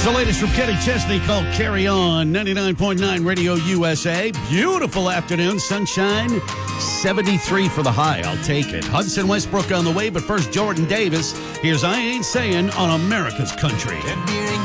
The latest from Kenny Chesney called Carry On, 99.9 Radio USA. Beautiful afternoon, sunshine, 73 for the high. I'll take it. Hudson Westbrook on the way, but first Jordan Davis. Here's I Ain't Saying on America's Country.